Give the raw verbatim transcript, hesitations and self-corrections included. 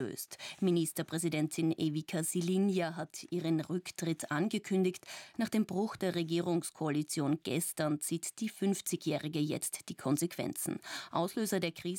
löst. Ministerpräsidentin Ivica Siliņa hat ihren Rücktritt angekündigt. Nach dem Bruch der Regierungskoalition gestern zieht die fünfzigjährige jetzt die Konsequenzen. Auslöser der Krise